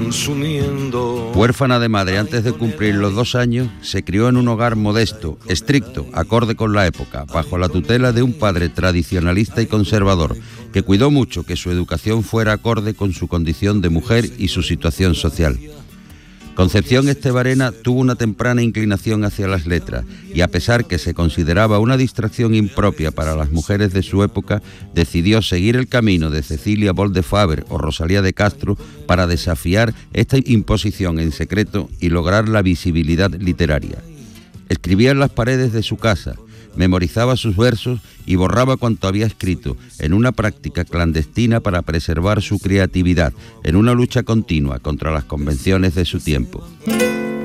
consumiendo. Huérfana de madre antes de cumplir los 2 años, se crió en un hogar modesto, estricto, acorde con la época, bajo la tutela de un padre tradicionalista y conservador, que cuidó mucho que su educación fuera acorde con su condición de mujer y su situación social. Concepción Estebarena tuvo una temprana inclinación hacia las letras y, a pesar que se consideraba una distracción impropia para las mujeres de su época, decidió seguir el camino de Cecilia Boll de Faber o Rosalía de Castro para desafiar esta imposición en secreto y lograr la visibilidad literaria. Escribía en las paredes de su casa, memorizaba sus versos y borraba cuanto había escrito, en una práctica clandestina para preservar su creatividad, en una lucha continua contra las convenciones de su tiempo.